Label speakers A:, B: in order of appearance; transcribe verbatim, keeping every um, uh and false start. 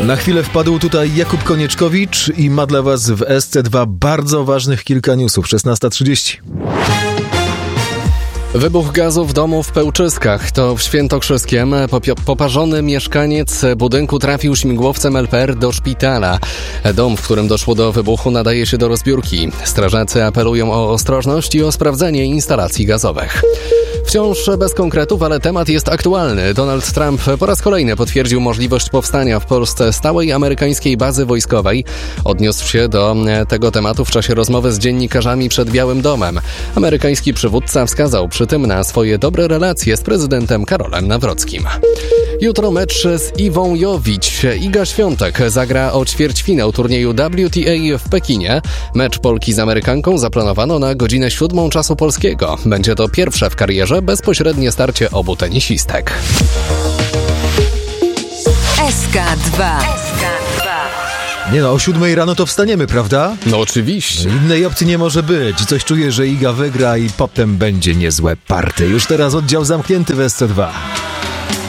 A: Na chwilę wpadł tutaj Jakub Konieczkowicz i ma dla Was w S C dwa bardzo ważnych kilka newsów. szesnasta trzydzieści.
B: Wybuch gazu w domu w Pełczyskach. To w Świętokrzyskiem popio- poparzony mieszkaniec budynku trafił śmigłowcem L P R do szpitala. Dom, w którym doszło do wybuchu, nadaje się do rozbiórki. Strażacy apelują o ostrożność i o sprawdzenie instalacji gazowych. Wciąż bez konkretów, ale temat jest aktualny. Donald Trump po raz kolejny potwierdził możliwość powstania w Polsce stałej amerykańskiej bazy wojskowej. Odniósł się do tego tematu w czasie rozmowy z dziennikarzami przed Białym Domem. Amerykański przywódca wskazał przy tym na swoje dobre relacje z prezydentem Karolem Nawrockim. Jutro mecz z Iwą Jowić. Iga Świątek zagra o ćwierćfinał turnieju W T A w Pekinie. Mecz Polki z Amerykanką zaplanowano na godzinę siódmą czasu polskiego. Będzie to pierwsze w karierze bezpośrednie starcie obu tenisistek.
C: S K dwa.
A: Nie no, o siódmej rano to wstaniemy, prawda?
B: No oczywiście.
A: Innej opcji nie może być. Coś czuję, że Iga wygra i potem będzie niezłe party. Już teraz oddział zamknięty w S C dwa.